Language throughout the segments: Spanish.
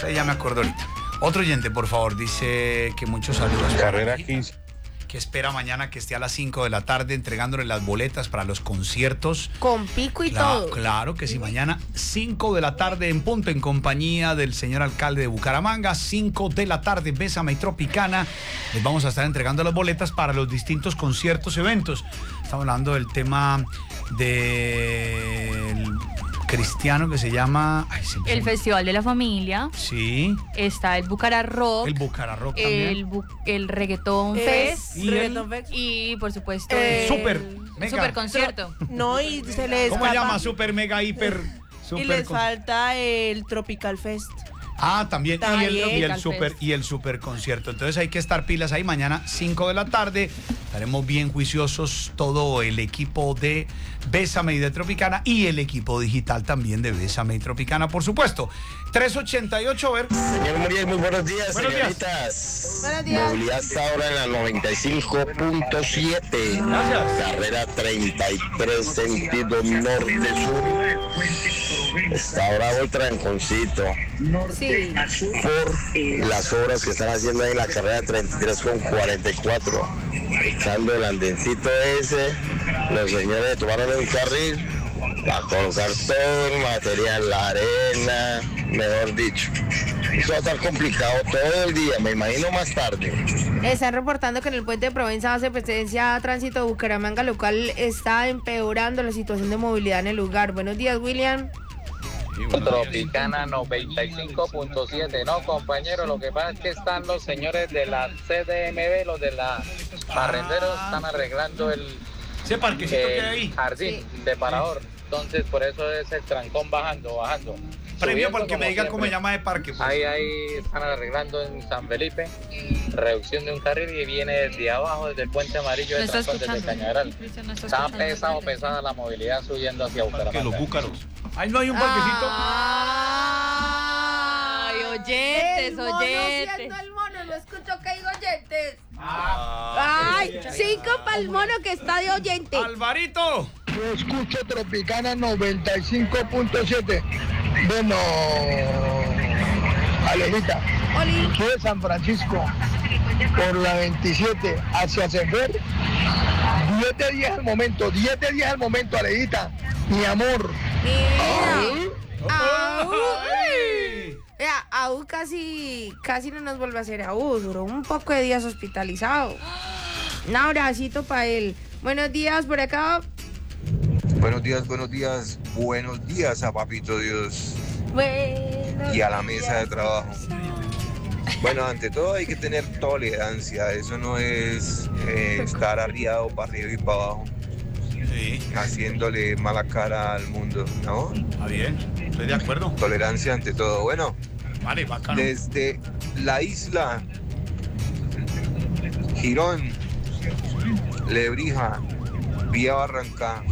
Ya me acuerdo ahorita. Otro oyente, por favor, dice que muchos saludos. Carrera 15. Que espera mañana que esté a las 5 de la tarde entregándole las boletas para los conciertos. Con pico y todo. Claro que sí, mañana 5 de la tarde en punto en compañía del señor alcalde de Bucaramanga, 5 de la tarde, Bésame y Tropicana. Les vamos a estar entregando las boletas para los distintos conciertos, eventos. Estamos hablando del tema del cristiano que se llama... el Festival de la Familia. Sí. Está el Bucara Rock. El Bucara Rock también. El Reggaetón Fest. Y por supuesto el Super concierto. No, y se les ¿Cómo se llama? Super, mega, hiper... Y les falta el Tropical Fest. Ah, también. Y el super concierto. Entonces hay que estar pilas ahí. Mañana 5 de la tarde estaremos bien juiciosos, todo el equipo de Bésame y de Tropicana y el equipo digital también de Bésame y Tropicana, por supuesto. 388, a ver. Señor Muriel, muy buenos días, Buenos días. señoritas. Buenos días. Movilidad está ahora en la 95.7. Gracias. Carrera 33, sentido norte-sur. Está bravo el tranconcito. Sí. Por las obras que están haciendo ahí en la carrera 33,44. Echando el andencito ese, los señores tomaron un carril para colocar todo el material, la arena, mejor dicho. Eso va a estar complicado todo el día, me imagino más tarde. Están reportando que en el puente de Provenza hace presencia tránsito de Bucaramanga local está empeorando la situación de movilidad en el lugar. Buenos días, William. Tropicana 95.7. No, compañero, lo que pasa es que están los señores de la CDMB, los de la Barrenderos, están arreglando el Parquecito que hay ahí. Jardín de Parador. Entonces, por eso es el trancón bajando. Premio Subiendo, porque me diga cómo se llama de parque. Pues. Ahí están arreglando en San Felipe, reducción de un carril y viene desde abajo, desde el puente amarillo de trancón, desde Cañaveral. Está pesada la movilidad subiendo hacia Bucaramanga. Que los búcaros. Ahí no hay un parquecito. Ay, oyentes. Siendo el mono, no escucho que digo oyentes. Ay, 5 para el mono que está de oyente. Alvarito. Yo escucho Tropicana 95.7. Bueno, Alejita, soy de San Francisco, por la 27 hacia Sefer. 10 de 10 al momento, 10 de 10 al momento, Alejita, mi amor. Aú casi no nos vuelve a hacer Aú, duró un poco de días hospitalizado. Un abracito para él. Buenos días por acá. Buenos días a Papito Dios y a la mesa de trabajo. Bueno, ante todo hay que tener tolerancia, eso no es estar arriado para arriba y para abajo, haciéndole mala cara al mundo, ¿no? Está bien, estoy de acuerdo. Tolerancia ante todo. Bueno, vale, bacano. Desde la isla, Girón, Lebrija, vía Barranca,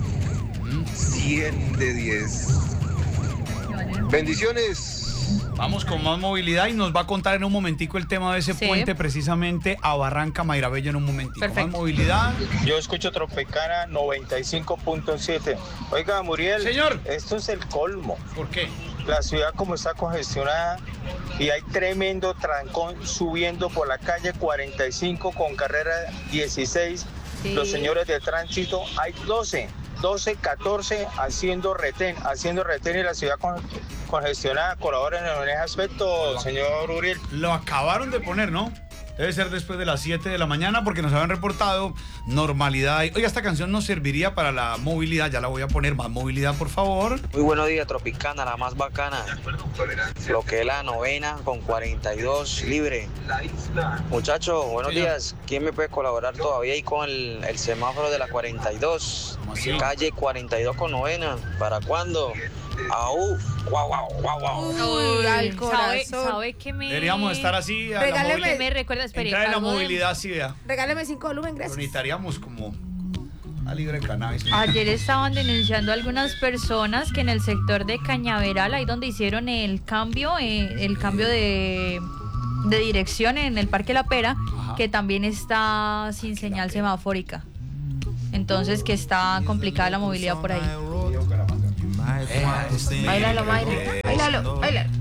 100 de 10. Bendiciones. Vamos con más movilidad y nos va a contar en un momentico el tema de ese puente precisamente a Barranca Mairabello en un momentico. Perfecto. Más movilidad. Yo escucho Tropicana 95.7. Oiga, Muriel. Señor. Esto es el colmo. ¿Por qué? La ciudad como está congestionada y hay tremendo trancón subiendo por la calle 45 con carrera 16. Sí. Los señores de tránsito, hay 12, 14 haciendo retén y la ciudad congestionada. Colaboren en ese aspecto, señor Uriel. Lo acabaron de poner, ¿no? Debe ser después de las 7 de la mañana porque nos habían reportado normalidad. Oiga, esta canción nos serviría para la movilidad. Ya la voy a poner. Más movilidad, por favor. Muy buenos días, Tropicana, la más bacana. Lo que es la novena con 42 libre. Muchachos, buenos días. ¿Quién me puede colaborar todavía ahí con el semáforo de la 42? Calle 42 con novena. ¿Para cuándo? ¡Au! ¡Guau, guau, guau, guau! Uy, al corazón. ¿Sabe qué me... Deberíamos estar así. A Regáleme. la movilidad. Me recuerda, espere, Entrar en la algo de- movilidad, sí, vea. Regáleme 5 volumen, Pero gracias. necesitaríamos como a libre cannabis. Ayer estaban denunciando algunas personas que en el sector de Cañaveral, ahí donde hicieron el cambio de dirección en el Parque La Pera, que también está sin señal semafórica. Entonces que está complicada la movilidad por ahí. Báilalo, bailalo.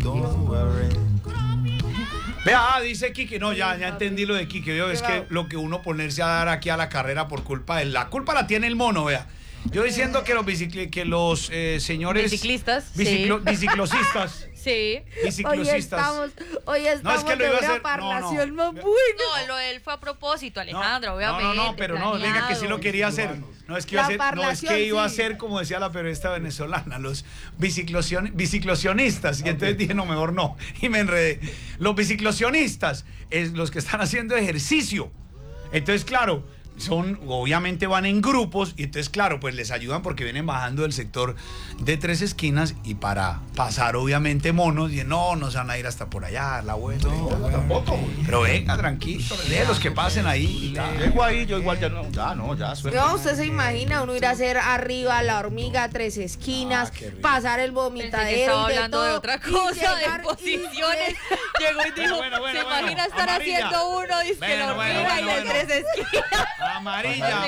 Vea, dice Quique, no, ya entendí lo de Quique, veo, es que lo que uno ponerse a dar aquí a la carrera por culpa de la culpa la tiene el mono, vea. Yo diciendo que los señores biciclistas, biciclosistas. Sí. Biciclosistas. Hoy estamos No, es que lo iba a hacer. parlación más buena. No, lo de él fue a propósito, Alejandro, obviamente. No, pero no, diga que sí lo quería hacer. No es que iba a ser como decía la periodista venezolana, los biciclosionistas. Y entonces dije, no, mejor no. Y me enredé. Los biciclosionistas es los que están haciendo ejercicio. Entonces, claro, obviamente van en grupos y entonces claro, pues les ayudan porque vienen bajando del sector de Tres Esquinas y para pasar obviamente monos y no se van a ir hasta por allá, la vuelta. No, tampoco. Pero venga, tranquilo, los que pasen ahí. Llego ahí, yo igual ya suerte. No, usted se imagina uno ir a hacer arriba la hormiga, Tres Esquinas, pasar el vomitadero estaba y de hablando todo, de otra cosa, de posiciones. Llegó y dijo, ¿se imagina estar amarilla. haciendo uno? Dice que la hormiga y de Tres Esquinas. Amarilla.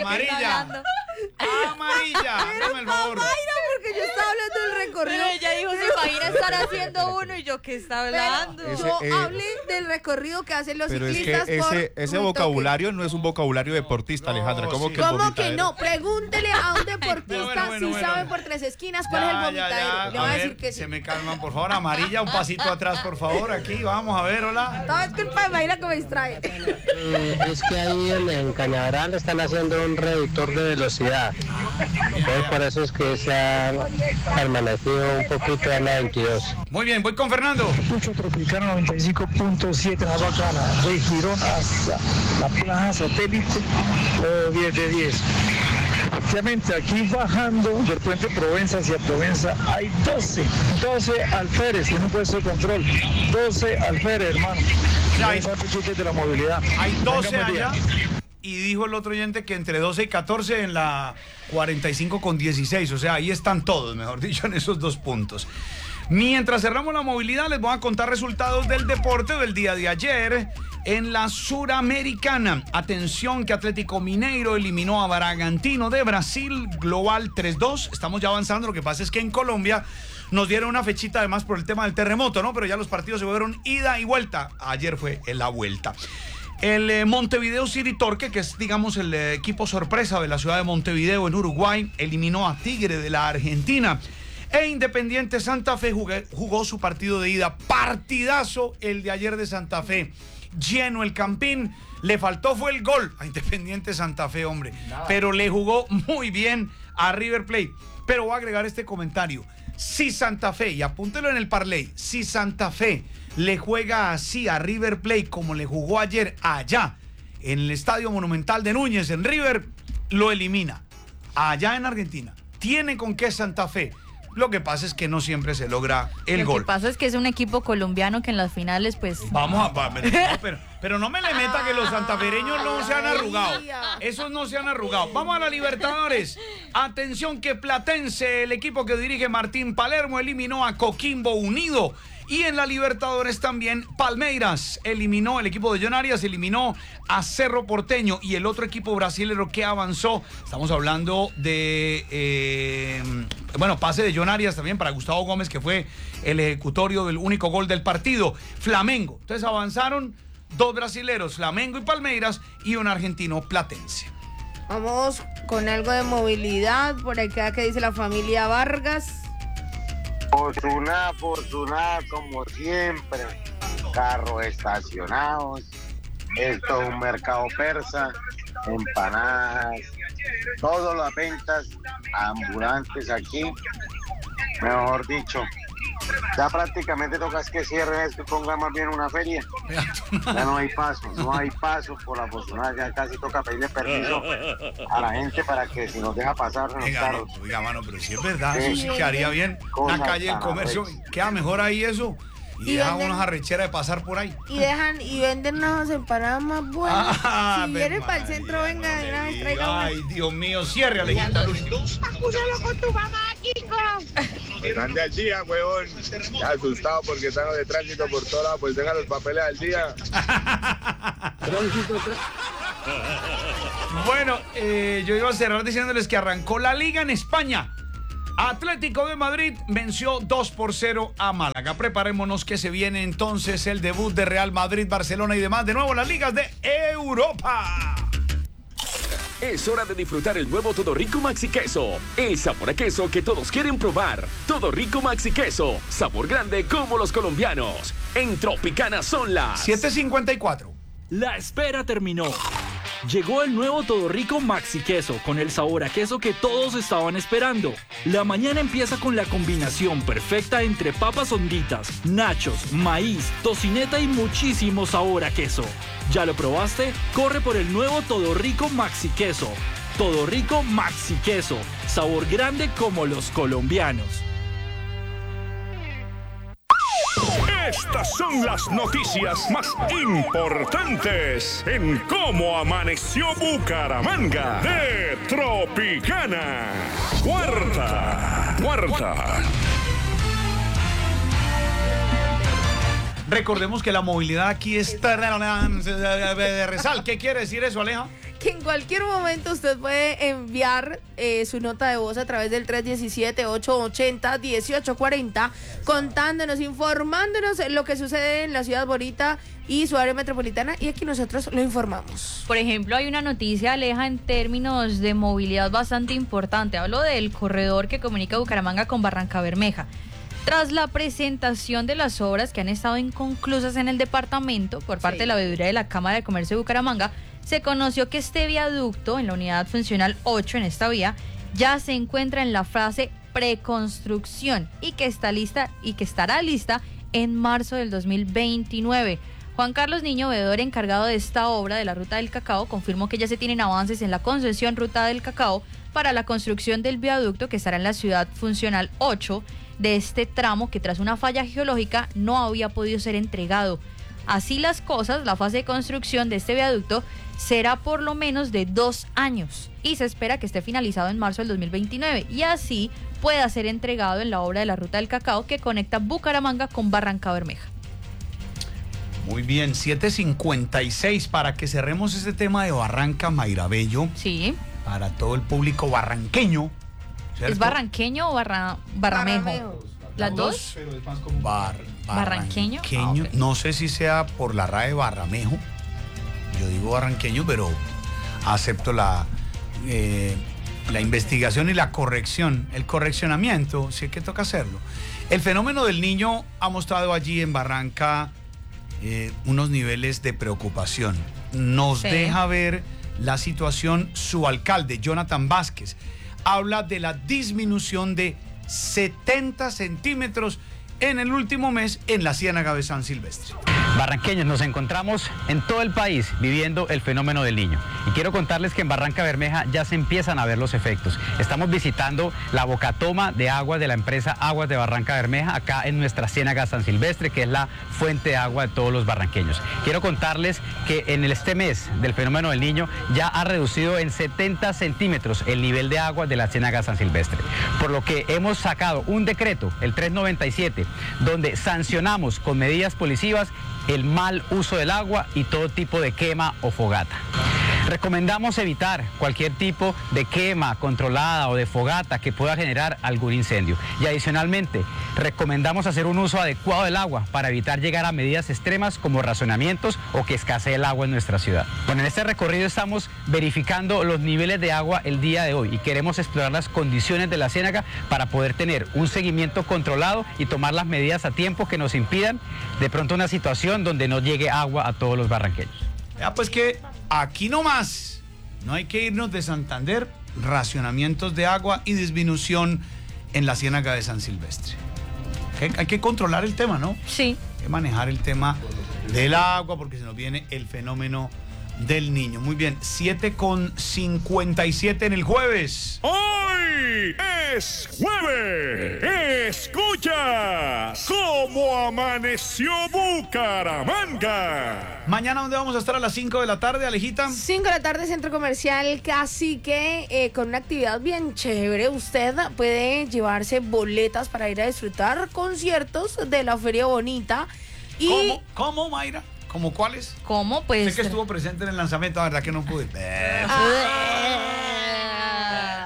Dame el favor. Porque yo estaba hablando del recorrido. Pero ella dijo, ¿se imagina estar haciendo uno? Y yo, ¿qué está hablando? Yo hablé del recorrido que hacen los ciclistas. Pero es que ese vocabulario no es un vocabulario deportista, Alejandra. ¿Cómo que no? Pregúntele a un deportista si sabe por Tres Esquinas cuál es el vomitadero. Le voy a decir que sí. Se me calman, por favor. Amarilla, un pasito atrás, por favor. Aquí, vamos a ver, hola. Todo es culpa de Mayra que me distrae. Es que ahí en Cañaveral están haciendo un reductor de velocidad. Entonces, por eso es que se ha permanecido un poquito en la 22. Muy bien, voy con Fernando. Mucho Tropicana 95.7, la bacana, de Girón hasta la Plaza Satélite, 10 de 10. Efectivamente, aquí bajando del puente Provenza hacia Provenza hay 12 alférez en un puesto de control. 12 alférez, hermano. Hay de la movilidad. Hay 12 allá. Y dijo el otro oyente que entre 12 y 14 en la 45 con 16. O sea, ahí están todos, mejor dicho, en esos dos puntos. Mientras cerramos la movilidad, les voy a contar resultados del deporte del día de ayer en la Suramericana. Atención que Atlético Mineiro eliminó a Bragantino de Brasil, global 3-2. Estamos ya avanzando, lo que pasa es que en Colombia nos dieron una fechita además por el tema del terremoto, ¿no? Pero ya los partidos se fueron ida y vuelta. Ayer fue en la vuelta. El Montevideo City Torque, que es, digamos, el equipo sorpresa de la ciudad de Montevideo en Uruguay, eliminó a Tigre de la Argentina. E Independiente Santa Fe jugó su partido de ida. Partidazo el de ayer de Santa Fe. Lleno el Campín. Le faltó fue el gol a Independiente Santa Fe, hombre. Pero le jugó muy bien a River Plate. Pero voy a agregar este comentario. Si Santa Fe, y apúntelo en el parlay, si Santa Fe le juega así a River Plate como le jugó ayer allá en el Estadio Monumental de Núñez en River, lo elimina allá en Argentina. Tiene con qué Santa Fe. Lo que pasa es que no siempre se logra el gol. Lo que pasa es que es un equipo colombiano que en las finales pues... Pero no me le meta que los santafereños no se han arrugado. Esos no se han arrugado. Vamos a la Libertadores. Atención que Platense, el equipo que dirige Martín Palermo, eliminó a Coquimbo Unido. Y en la Libertadores también Palmeiras eliminó, el equipo de John Arias eliminó a Cerro Porteño. Y el otro equipo brasilero que avanzó, estamos hablando de, pase de John Arias también para Gustavo Gómez, que fue el ejecutorio del único gol del partido, Flamengo. Entonces avanzaron dos brasileros, Flamengo y Palmeiras, y un argentino, Platense. Vamos con algo de movilidad, por acá que dice la familia Vargas. Fortunada, como siempre. Carros estacionados. Esto es un mercado persa. Empanadas. Todas las ventas ambulantes aquí. Mejor dicho, ya prácticamente tocas que cierren esto y pongan más bien una feria. Ya no hay paso por la Fortunada. Ya casi toca pedirle permiso a la gente para que si nos deja pasar en los carros. Oiga, mano, pero si es verdad, eso sí quedaría bien. Una calle del comercio, queda mejor ahí eso. Y dejan unas arrecheras de pasar por ahí. Y venden unas empanadas más buenas. Si vienen para el centro, venga, de una vez traigan una. Ay, Dios mío, cierre, Alejandra. Acúsalo con tu mamá, Kiko. Grande al día, huevón. Ya asustado porque están de tránsito por todos lados, pues deja los papeles al día. Bueno, yo iba a cerrar diciéndoles que arrancó la Liga en España. Atlético de Madrid venció 2-0 a Málaga. Preparémonos que se viene entonces el debut de Real Madrid, Barcelona y demás. De nuevo las ligas de Europa. Es hora de disfrutar el nuevo Todo Rico Maxi Queso. El sabor a queso que todos quieren probar. Todo Rico Maxi Queso. Sabor grande como los colombianos. En Tropicana son las 7:54. La espera terminó. Llegó el nuevo Todo Rico Maxi Queso con el sabor a queso que todos estaban esperando. La mañana empieza con la combinación perfecta entre papas honditas, nachos, maíz, tocineta y muchísimo sabor a queso. ¿Ya lo probaste? Corre por el nuevo Todo Rico Maxi Queso. Todo Rico Maxi Queso. Sabor grande como los colombianos. Estas son las noticias más importantes en Cómo Amaneció Bucaramanga de Tropicana. Cuarta. Recordemos que la movilidad aquí es terresal. ¿Qué quiere decir eso, Aleja? Que en cualquier momento usted puede enviar su nota de voz a través del 317-880-1840, contándonos, informándonos lo que sucede en la ciudad bonita y su área metropolitana, y aquí nosotros lo informamos. Por ejemplo, hay una noticia, Aleja, en términos de movilidad bastante importante. Hablo del corredor que comunica Bucaramanga con Barrancabermeja. Tras la presentación de las obras que han estado inconclusas en el departamento por parte de la veeduría de la Cámara de Comercio de Bucaramanga, se conoció que este viaducto en la unidad funcional 8 en esta vía ya se encuentra en la fase preconstrucción y que estará lista en marzo del 2029. Juan Carlos Niño, veedor encargado de esta obra de la Ruta del Cacao, confirmó que ya se tienen avances en la concesión Ruta del Cacao para la construcción del viaducto que estará en la ciudad funcional 8 de este tramo que tras una falla geológica no había podido ser entregado. Así las cosas, la fase de construcción de este viaducto será por lo menos de 2 años y se espera que esté finalizado en marzo del 2029 y así pueda ser entregado en la obra de la Ruta del Cacao que conecta Bucaramanga con Barrancabermeja. Muy bien, 7:56 para que cerremos este tema de Barranca, Mayra Bello. Sí. Para todo el público barranqueño. ¿Cierto? ¿Es barranqueño o barramejo? ¿Las dos? Pero es más como barranqueño. Okay. No sé si sea por la RAE Barramejo. Yo digo barranqueño, pero acepto la investigación y la corrección, el correccionamiento, si es que toca hacerlo. El fenómeno del Niño ha mostrado allí en Barranca unos niveles de preocupación. Nos deja ver la situación su alcalde, Jonathan Vázquez. Habla de la disminución de 70 centímetros en el último mes en la Ciénaga de San Silvestre. Barranqueños, nos encontramos en todo el país viviendo el fenómeno del Niño. Y quiero contarles que en Barrancabermeja ya se empiezan a ver los efectos. Estamos visitando la bocatoma de agua de la empresa Aguas de Barrancabermeja, acá en nuestra Ciénaga San Silvestre, que es la fuente de agua de todos los barranqueños. Quiero contarles que en este mes del fenómeno del Niño ya ha reducido en 70 centímetros el nivel de agua de la Ciénaga San Silvestre. Por lo que hemos sacado un decreto, el 397, donde sancionamos con medidas policivas el mal uso del agua y todo tipo de quema o fogata. Recomendamos evitar cualquier tipo de quema controlada o de fogata que pueda generar algún incendio. Y adicionalmente, recomendamos hacer un uso adecuado del agua para evitar llegar a medidas extremas como racionamientos o que escasee el agua en nuestra ciudad. Bueno, en este recorrido estamos verificando los niveles de agua el día de hoy y queremos explorar las condiciones de la ciénaga para poder tener un seguimiento controlado y tomar las medidas a tiempo que nos impidan de pronto una situación donde no llegue agua a todos los barranqueños. Ya pues que aquí nomás, no hay que irnos de Santander, racionamientos de agua y disminución en la Ciénaga de San Silvestre. Hay que controlar el tema, ¿no? Sí. Hay que manejar el tema del agua porque se nos viene el fenómeno del Niño. Muy bien, 7:57 en el jueves. ¡Hoy es jueves! ¡Escuchas cómo amaneció Bucaramanga! Mañana, ¿dónde vamos a estar a las 5 de la tarde, Alejita? 5 de la tarde, Centro Comercial Cacique, con una actividad bien chévere. Usted puede llevarse boletas para ir a disfrutar conciertos de la Feria Bonita. Y ¿Cómo, Mayra? ¿Cómo cuáles? ¿Cómo? Pues... Sé que estuvo presente en el lanzamiento, la verdad que no pude.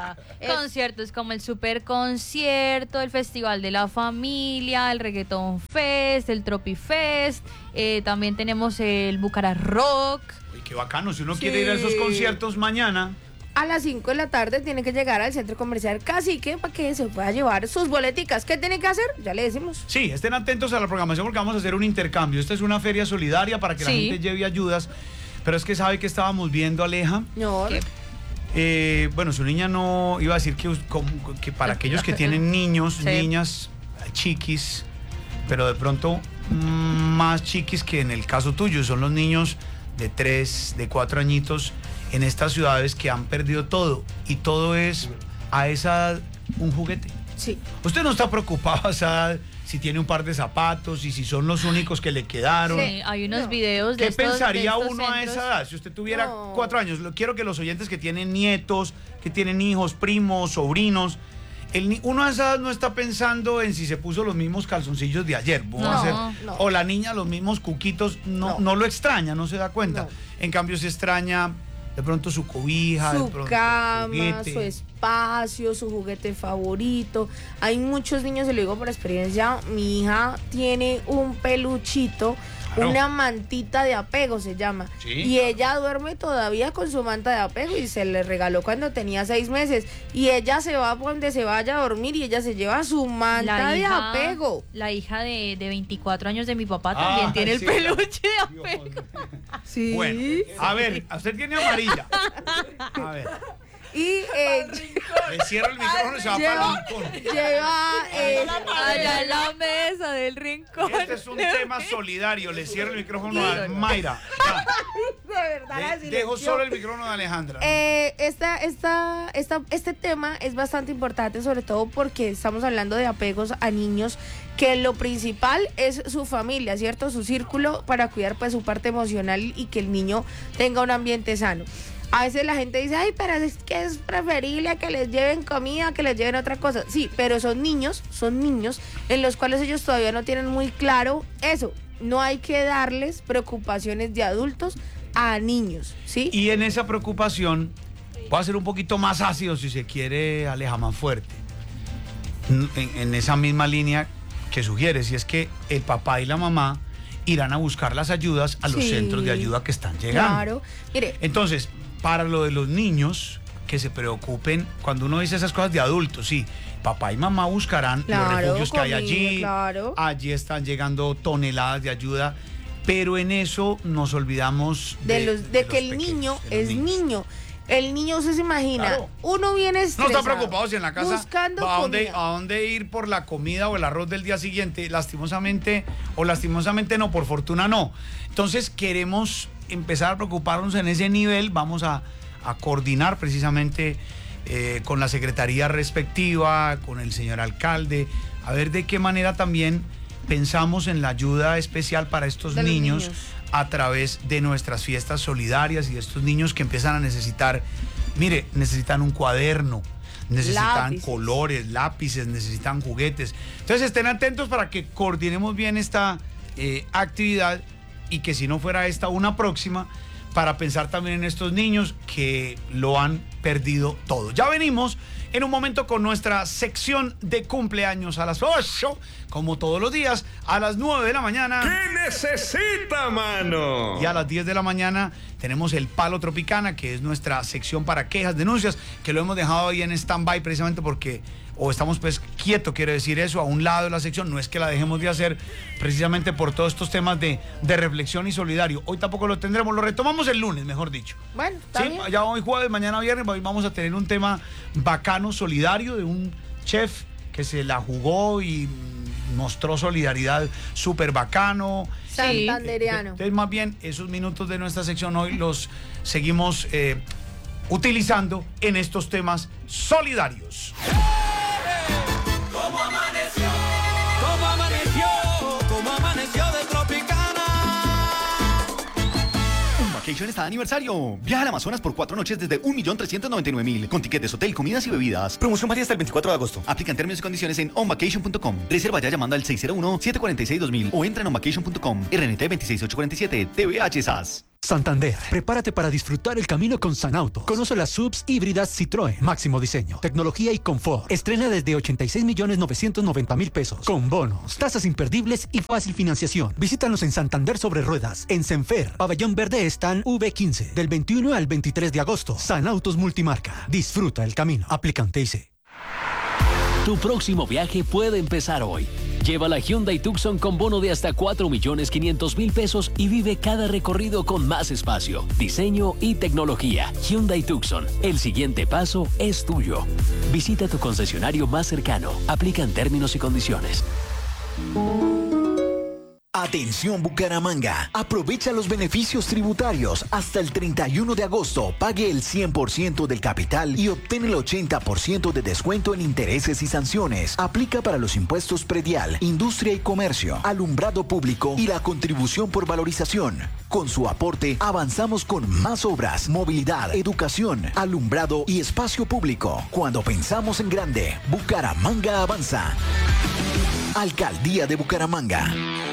Conciertos como el Super Concierto, el Festival de la Familia, el Reggaeton Fest, el Tropi Fest, también tenemos el Bucara Rock. Uy, qué bacano, si uno quiere ir a esos conciertos mañana. A las 5 de la tarde tiene que llegar al Centro Comercial Cacique para que se pueda llevar sus boleticas. ¿Qué tiene que hacer? Ya le decimos. Sí, estén atentos a la programación porque vamos a hacer un intercambio. Esta es una feria solidaria para que la gente lleve ayudas. Pero es que sabe que estábamos viendo, Aleja. No. Bueno, su niña no iba a decir que para aquellos que tienen niños, niñas, chiquis, pero de pronto más chiquis que en el caso tuyo, son los niños de 3, de 4 añitos en estas ciudades que han perdido todo, y todo es a esa edad un juguete. Sí. Usted no está preocupado a esa edad si tiene un par de zapatos y si son los únicos que le quedaron. Sí, hay unos videos de ¿Qué estos, pensaría de estos uno a centros? esa edad? Si usted tuviera 4 años, quiero que los oyentes que tienen nietos, que tienen hijos, primos, sobrinos, uno a esa edad no está pensando en si se puso los mismos calzoncillos de ayer, o la niña los mismos cuquitos, no lo extraña, no se da cuenta. En cambio se extraña de pronto su cobija, su de pronto cama, su espacio, su juguete favorito. Hay muchos niños, se lo digo por experiencia, mi hija tiene un peluchito, una mantita de apego se llama, y ella duerme todavía con su manta de apego y se le regaló cuando tenía 6 meses, y ella se va por donde se vaya a dormir y ella se lleva su manta de apego. La hija de 24 años de mi papá también tiene el peluche de apego. Sí. Bueno, a ver, usted tiene amarilla. A ver. Y le cierra el micrófono y se va para el rincón. Allá en la mesa del rincón. Este es un tema solidario. Le cierro el micrófono a Mayra. De verdad, dejo solo el micrófono de Alejandra. Este tema es bastante importante, sobre todo porque estamos hablando de apegos a niños, que lo principal es su familia, ¿cierto? Su círculo para cuidar pues su parte emocional y que el niño tenga un ambiente sano. A veces la gente dice, ay, pero es que es preferible que les lleven comida, que les lleven otra cosa. Sí, pero son niños en los cuales ellos todavía no tienen muy claro eso. No hay que darles preocupaciones de adultos a niños, ¿sí? Y en esa preocupación, puede ser un poquito más ácido si se quiere, Aleja, más fuerte. En esa misma línea que sugieres, y es que el papá y la mamá irán a buscar las ayudas a los centros de ayuda que están llegando. Claro, mire. Entonces, para lo de los niños, que se preocupen, cuando uno dice esas cosas de adultos, sí, papá y mamá buscarán los refugios que hay allí, allí están llegando toneladas de ayuda, pero en eso nos olvidamos de que el niño es niño. El niño, usted se imagina, uno viene estresado, no está preocupado si en la casa buscando a dónde ir por la comida o el arroz del día siguiente, lastimosamente no, por fortuna no. Entonces queremos empezar a preocuparnos en ese nivel. Vamos a coordinar precisamente con la secretaría respectiva, con el señor alcalde, a ver de qué manera también pensamos en la ayuda especial para estos niños a través de nuestras fiestas solidarias y de estos niños que empiezan a necesitar, mire, necesitan un cuaderno, necesitan colores, lápices, necesitan juguetes. Entonces estén atentos para que coordinemos bien esta actividad, y que si no fuera esta, una próxima, para pensar también en estos niños que lo han perdido todo. Ya venimos en un momento con nuestra sección de cumpleaños a las 8, como todos los días, a las 9 de la mañana. ¿Qué necesita, mano? Y a las 10 de la mañana tenemos el Palo Tropicana, que es nuestra sección para quejas, denuncias, que lo hemos dejado ahí en stand-by precisamente porque, o estamos pues quietos, quiere decir eso, a un lado de la sección. No es que la dejemos de hacer, precisamente por todos estos temas de reflexión y solidario. Hoy tampoco lo tendremos, lo retomamos el lunes, mejor dicho. Bueno, está bien. Ya hoy jueves, mañana viernes, hoy vamos a tener un tema bacano, solidario, de un chef que se la jugó y mostró solidaridad súper bacano. Santandereano. Entonces, más bien, esos minutos de nuestra sección hoy los seguimos utilizando en estos temas solidarios. ¿Cómo amaneció? ¿Cómo amaneció? ¿Cómo amaneció de Tropicana? Un vacation está de aniversario. Viaja al Amazonas por 4 noches desde 1.399.000 con tiquetes, hotel, comidas y bebidas. Promoción válida hasta el 24 de agosto. Aplica en términos y condiciones en onvacation.com. Reserva ya llamando al 601-746-2000 o entra en onvacation.com. RNT 26847 TVH SAS. Santander, prepárate para disfrutar el camino con Sanautos. Conoce las subs híbridas Citroën, máximo diseño, tecnología y confort. Estrena desde 86.990.000 pesos, con bonos, tasas imperdibles y fácil financiación. Visítanos en Santander sobre ruedas, en Senfer, Pabellón Verde Stand V15, del 21 al 23 de agosto. Sanautos Multimarca, disfruta el camino. Aplican TIC. Tu próximo viaje puede empezar hoy. Lleva la Hyundai Tucson con bono de hasta 4.500.000 pesos y vive cada recorrido con más espacio, diseño y tecnología. Hyundai Tucson, el siguiente paso es tuyo. Visita tu concesionario más cercano. Aplican términos y condiciones. Atención Bucaramanga, aprovecha los beneficios tributarios. Hasta el 31 de agosto, pague el 100% del capital y obtén el 80% de descuento en intereses y sanciones. Aplica para los impuestos predial, industria y comercio, alumbrado público y la contribución por valorización. Con su aporte, avanzamos con más obras, movilidad, educación, alumbrado y espacio público. Cuando pensamos en grande, Bucaramanga avanza. Alcaldía de Bucaramanga.